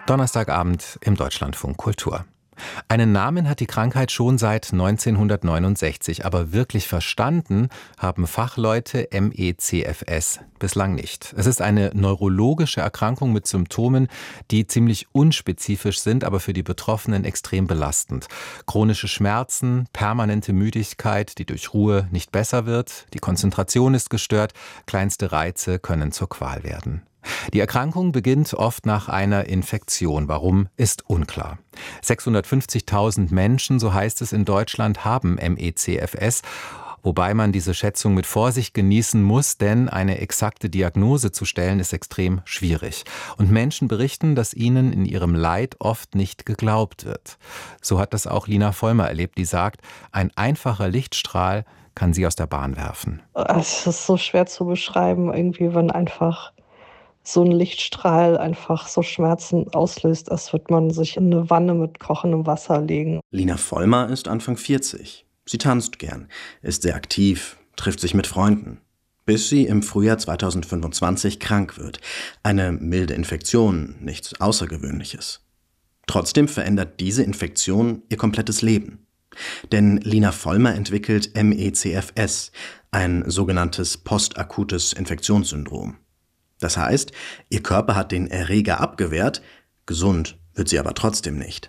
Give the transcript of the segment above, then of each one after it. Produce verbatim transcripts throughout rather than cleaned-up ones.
Donnerstagabend im Deutschlandfunk Kultur. Einen Namen hat die Krankheit schon seit neunzehnhundertneunundsechzig, aber wirklich verstanden haben Fachleute M E C F S bislang nicht. Es ist eine neurologische Erkrankung mit Symptomen, die ziemlich unspezifisch sind, aber für die Betroffenen extrem belastend. Chronische Schmerzen, permanente Müdigkeit, die durch Ruhe nicht besser wird, die Konzentration ist gestört, kleinste Reize können zur Qual werden. Die Erkrankung beginnt oft nach einer Infektion. Warum, ist unklar. sechshundertfünfzigtausend Menschen, so heißt es in Deutschland, haben M E C F S, wobei man diese Schätzung mit Vorsicht genießen muss, denn eine exakte Diagnose zu stellen ist extrem schwierig. Und Menschen berichten, dass ihnen in ihrem Leid oft nicht geglaubt wird. So hat das auch Lina Vollmer erlebt, die sagt, ein einfacher Lichtstrahl kann sie aus der Bahn werfen. Es ist so schwer zu beschreiben, irgendwie, wenn einfach so ein Lichtstrahl einfach so Schmerzen auslöst, als würde man sich in eine Wanne mit kochendem Wasser legen. Lina Vollmer ist Anfang vierzig. Sie tanzt gern, ist sehr aktiv, trifft sich mit Freunden. Bis sie im Frühjahr zweitausendfünfundzwanzig krank wird. Eine milde Infektion, nichts Außergewöhnliches. Trotzdem verändert diese Infektion ihr komplettes Leben. Denn Lina Vollmer entwickelt M E C F S, ein sogenanntes postakutes Infektionssyndrom. Das heißt, ihr Körper hat den Erreger abgewehrt, gesund wird sie aber trotzdem nicht.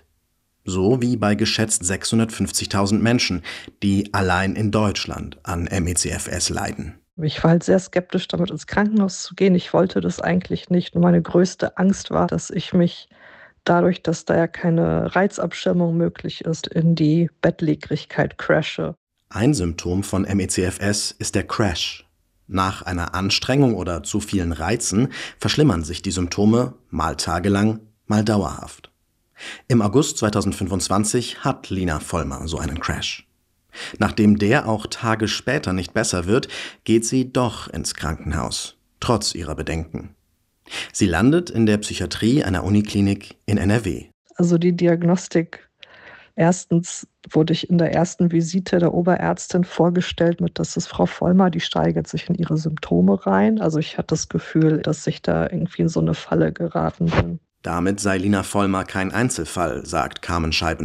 So wie bei geschätzt sechshundertfünfzigtausend Menschen, die allein in Deutschland an M E C F S leiden. Ich war halt sehr skeptisch, damit ins Krankenhaus zu gehen. Ich wollte das eigentlich nicht. Und meine größte Angst war, dass ich mich dadurch, dass da ja keine Reizabschirmung möglich ist, in die Bettlägerigkeit crashe. Ein Symptom von M E C F S ist der Crash. Nach einer Anstrengung oder zu vielen Reizen verschlimmern sich die Symptome mal tagelang, mal dauerhaft. Im August zweitausendfünfundzwanzig hat Lina Vollmer so einen Crash. Nachdem der auch Tage später nicht besser wird, geht sie doch ins Krankenhaus, trotz ihrer Bedenken. Sie landet in der Psychiatrie einer Uniklinik in N R W. Also die Diagnostik: Erstens wurde ich in der ersten Visite der Oberärztin vorgestellt mit, das ist Frau Vollmer, die steigert sich in ihre Symptome rein. Also ich hatte das Gefühl, dass ich da irgendwie in so eine Falle geraten bin. Damit sei Lina Vollmer kein Einzelfall, sagt Carmen Scheiben.